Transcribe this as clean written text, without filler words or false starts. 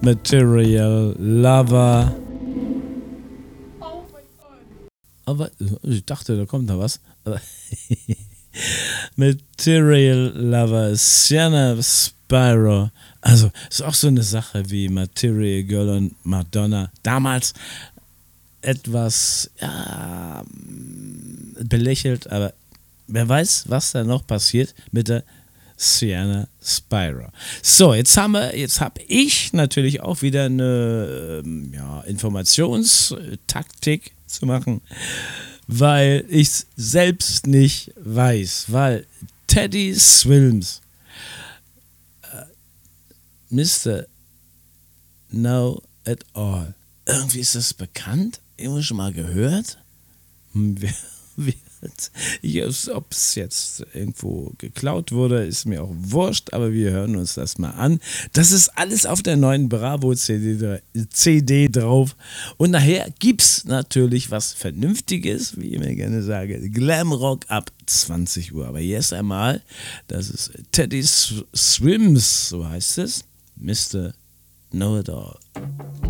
Material Lover. Aber ich dachte, da kommt noch was. Material Lover, Sienna Spyro. Also, ist auch so eine Sache wie Material Girl und Madonna. Damals etwas belächelt, aber wer weiß, was da noch passiert mit der Sienna Spyro. So, jetzt habe ich natürlich auch wieder eine Informationstaktik zu machen, weil ich es selbst nicht weiß, weil Teddy Swims Mr. Know It All. Irgendwie ist das bekannt? Irgendwo schon mal gehört? Ob es jetzt irgendwo geklaut wurde, ist mir auch wurscht, aber wir hören uns das mal an. Das ist alles auf der neuen Bravo CD drauf. Und nachher gibt's natürlich was Vernünftiges, wie ich immer gerne sage, Glamrock ab 20 Uhr. Aber jetzt einmal, das ist Teddy Swims, so heißt es, Mr. Know It All.